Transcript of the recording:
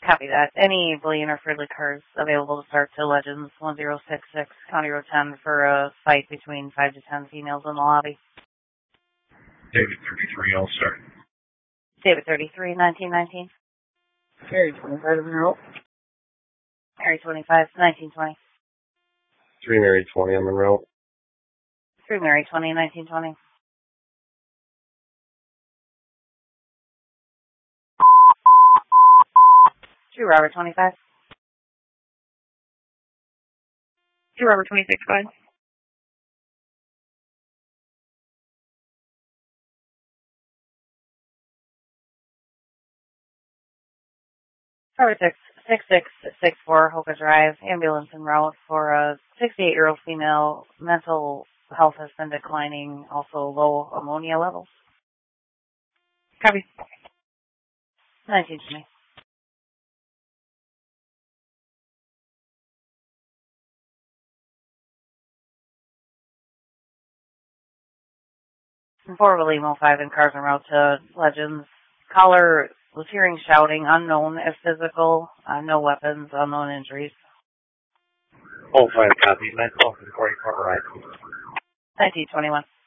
Copy that. Any bullion or Fridley cars available to start to Legends 1066 County Road 10 for a fight between 5 to 10 females in the lobby. David 33, all start. David 33, 1919. Harry 25 in a row. Harry 25, 1920. 3 Mary 20 on Monroe. 3 Mary 20, 1920. 2 Robert 25. 2 Robert 26, go ahead. Robert 6664 Hoka Drive, ambulance en route for a 68-year-old female. Mental health has been declining, also low ammonia levels. Copy. 1920. Four Limo 5 in cars en route to Legends. Caller was hearing shouting, unknown if physical, no weapons, unknown injuries. All 5 copy. 912 for the Corey Park ride. 1921.